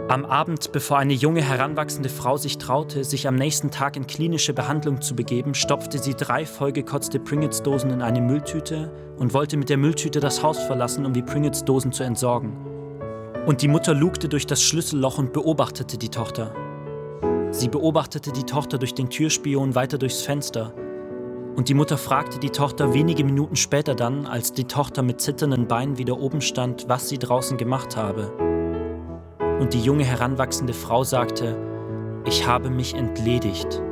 Am Abend, bevor eine junge, heranwachsende Frau sich traute, sich am nächsten Tag in klinische Behandlung zu begeben, stopfte sie 3 vollgekotzte Pringles-Dosen in eine Mülltüte und wollte mit der Mülltüte das Haus verlassen, um die Pringles-Dosen zu entsorgen. Und die Mutter lugte durch das Schlüsselloch und beobachtete die Tochter. Sie beobachtete die Tochter durch den Türspion weiter durchs Fenster. Und die Mutter fragte die Tochter wenige Minuten später dann, als die Tochter mit zitternden Beinen wieder oben stand, was sie draußen gemacht habe. Und die junge, heranwachsende Frau sagte: „Ich habe mich entledigt."